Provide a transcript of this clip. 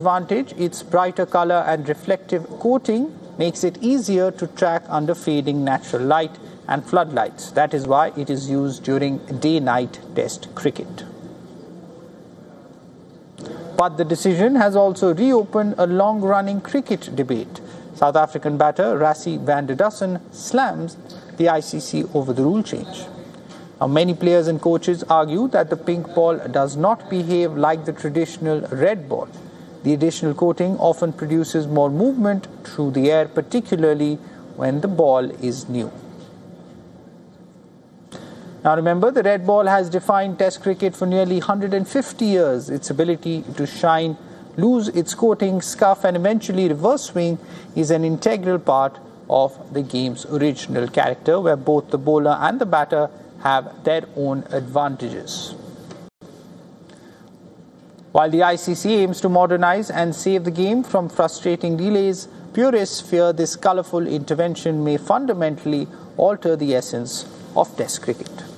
advantage, its brighter color and reflective coating makes it easier to track under fading natural light and floodlights. That is why it is used during day-night Test cricket. But the decision has also reopened a long-running cricket debate. South African batter Rassie van der Dussen slams the ICC over the rule change. Now, many players and coaches argue that the pink ball does not behave like the traditional red ball. The additional coating often produces more movement through the air, particularly when the ball is new. Now remember, the red ball has defined Test cricket for nearly 150 years. Its ability to shine, lose its coating, scuff and eventually reverse swing is an integral part of the game's original character, where both the bowler and the batter have their own advantages. While the ICC aims to modernize and save the game from frustrating delays, purists fear this colourful intervention may fundamentally alter the essence of Test cricket.